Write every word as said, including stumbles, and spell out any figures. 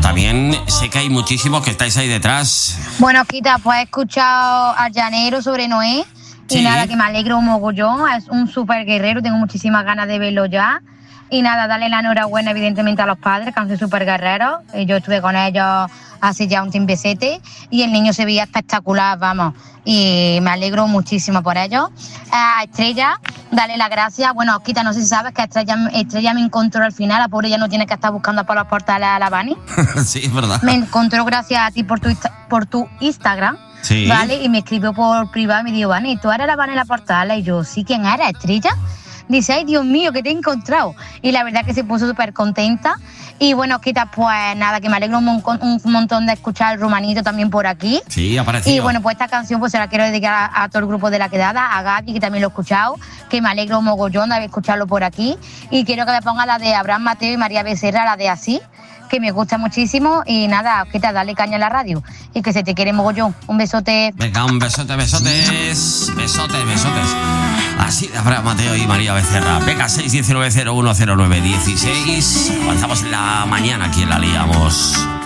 también sé que hay muchísimos que estáis ahí detrás. Bueno, Quita, pues he escuchado al llanero sobre Noé. Y Sí. nada, que me alegro un mogollón. Es un súper guerrero, tengo muchísimas ganas de verlo ya. Y nada, darle la enhorabuena evidentemente a los padres, que han sido súper guerreros. Y yo estuve con ellos hace ya un tiempecete y el niño se veía espectacular, vamos. Y me alegro muchísimo por ello. A Estrella, dale las gracias. Bueno, Quita, no sé si sabes que Estrella, Estrella me encontró al final. La pobre ya no tiene que estar buscando por los portales a la Bani. Sí, es verdad. Me encontró gracias a ti por tu, por tu Instagram. Sí. ¿Vale? Y me escribió por privado y me dijo, Vani, ¿tú eres la Vani la Portala? Y yo, sí, ¿quién era? ¿Estrella? Dice, ay, Dios mío, que te he encontrado. Y la verdad que se puso súper contenta. Y bueno, Quita, pues nada, que me alegro un, mon- un montón de escuchar el Rumanito también por aquí. Sí, ha aparecido. Y bueno, pues esta canción pues se la quiero dedicar a, a todo el grupo de La Quedada, a Gaby, que también lo he escuchado, que me alegro un mogollón de haber escuchado por aquí. Y quiero que me ponga la de Abraham Mateo y María Becerra, la de Así, que me gusta muchísimo. Y nada, Quita, dale caña a la radio. Y que se te quiere mogollón. Un besote. Venga, un besote, besotes. Besotes, besotes. Así de Abraham Mateo y María Becerra. Venga, seis uno nueve cero uno cero nueve uno seis. Avanzamos en la mañana aquí en La Liamos.